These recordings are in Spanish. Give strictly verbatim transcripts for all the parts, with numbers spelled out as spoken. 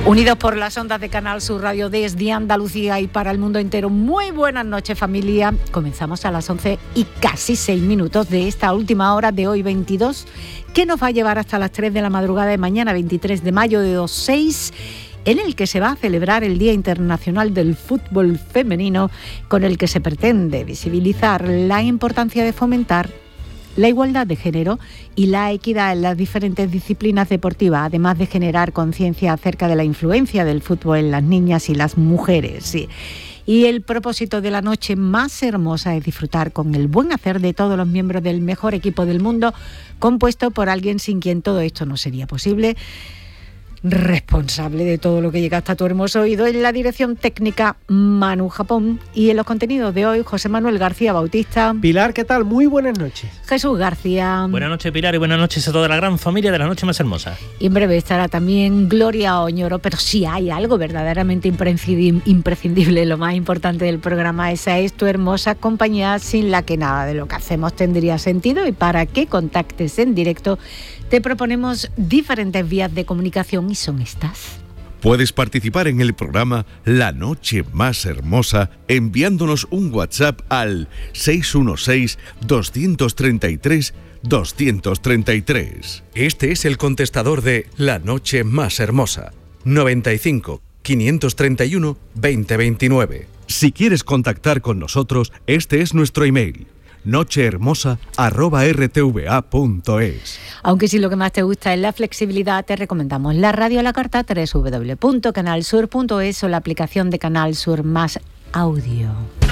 Unidos por las ondas de Canal Sur Radio desde Andalucía y para el mundo entero. Muy buenas noches, familia. Comenzamos a las once y casi seis minutos de esta última hora de hoy veintidós, que nos va a llevar hasta las tres de la madrugada de mañana, veintitrés de mayo de dos mil seis, en el que se va a celebrar el Día Internacional del Fútbol Femenino, con el que se pretende visibilizar la importancia de fomentar la igualdad de género y la equidad en las diferentes disciplinas deportivas, además de generar conciencia acerca de la influencia del fútbol en las niñas y las mujeres. Sí. Y el propósito de la noche más hermosa es disfrutar con el buen hacer de todos los miembros del mejor equipo del mundo, compuesto por alguien sin quien todo esto no sería posible. Responsable de todo lo que llega hasta tu hermoso oído en la dirección técnica, Manu Japón, y en los contenidos de hoy, José Manuel García Bautista. Pilar, ¿qué tal? Muy buenas noches. Jesús García. Buenas noches, Pilar, y buenas noches a toda la gran familia de La Noche Más Hermosa. Y en breve estará también Gloria Oñoro, pero si hay algo verdaderamente imprescindible, lo más importante del programa, esa es tu hermosa compañía, sin la que nada de lo que hacemos tendría sentido, y para que contactes en directo te proponemos diferentes vías de comunicación y son estas. Puedes participar en el programa La Noche Más Hermosa enviándonos un WhatsApp al seis uno seis, dos tres tres, dos tres tres. Este es el contestador de La Noche Más Hermosa, noventa y cinco, quinientos treinta y uno, veinte veintinueve. Si quieres contactar con nosotros, este es nuestro email: nochehermosa arroba r t v a punto es. Aunque si lo que más te gusta es la flexibilidad, te recomendamos la radio a la carta, doble u doble u doble u punto canal sur punto es, o la aplicación de Canal Sur Más Audio.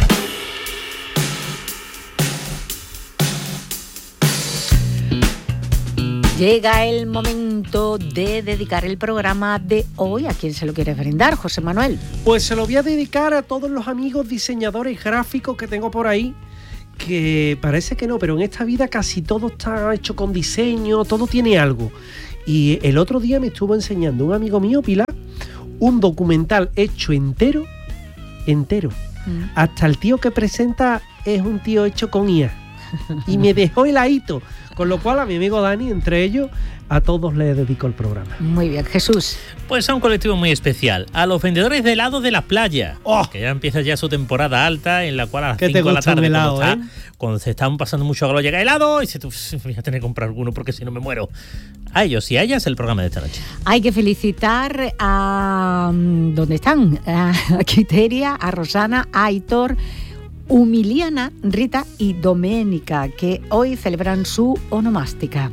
Llega el momento de dedicar el programa de hoy. ¿A quién se lo quieres brindar, José Manuel? Pues se lo voy a dedicar a todos los amigos diseñadores gráficos que tengo por ahí, que parece que no, pero en esta vida casi todo está hecho con diseño, todo tiene algo. Y el otro día me estuvo enseñando un amigo mío, Pilar, un documental hecho entero, entero. Mm. Hasta el tío que presenta es un tío hecho con I A. Y me dejó heladito. Con lo cual a mi amigo Dani, entre ellos, a todos les dedico el programa. Muy bien, Jesús. Pues a un colectivo muy especial, a los vendedores de helado de la playa, oh, que ya empieza ya su temporada alta, en la cual a las cinco de la tarde, helado, cuando, está, ¿eh? cuando se están pasando mucho calor, llega helado y se voy a tener que comprar alguno porque si no me muero. A ellos y a ellas el programa de esta noche. Hay que felicitar a... ¿dónde están? A Quiteria, a Rosana, a Aitor, Humiliana, Rita y Doménica, que hoy celebran su onomástica.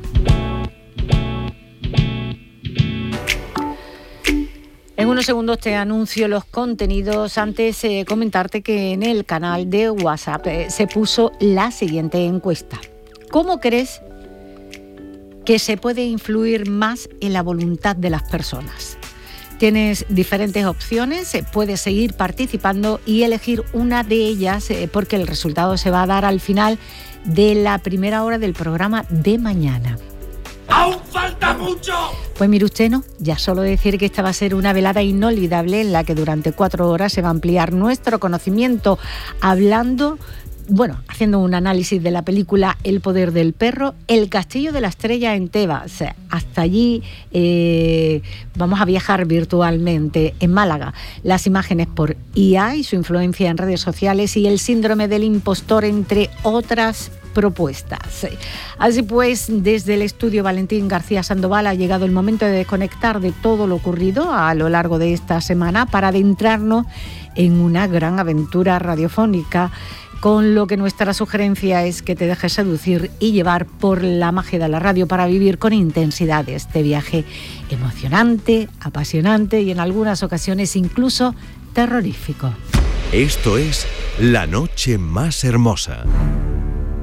En unos segundos te anuncio los contenidos. Antes eh, comentarte que en el canal de WhatsApp eh, se puso la siguiente encuesta. ¿Cómo crees que se puede influir más en la voluntad de las personas? Tienes diferentes opciones, eh, puedes seguir participando y elegir una de ellas eh, porque el resultado se va a dar al final de la primera hora del programa de mañana. ¡Aún falta mucho! Pues mire usted, no, ya solo decir que esta va a ser una velada inolvidable en la que durante cuatro horas se va a ampliar nuestro conocimiento hablando... Bueno, haciendo un análisis de la película El poder del perro, El castillo de la estrella en Tebas. Hasta allí eh, vamos a viajar virtualmente en Málaga. Las imágenes por I A y su influencia en redes sociales y el síndrome del impostor, entre otras propuestas. Así pues, desde el estudio Valentín García Sandoval ha llegado el momento de desconectar de todo lo ocurrido a lo largo de esta semana para adentrarnos en una gran aventura radiofónica, con lo que nuestra sugerencia es que te dejes seducir y llevar por la magia de la radio para vivir con intensidad este viaje emocionante, apasionante y en algunas ocasiones incluso terrorífico. Esto es La Noche Más Hermosa.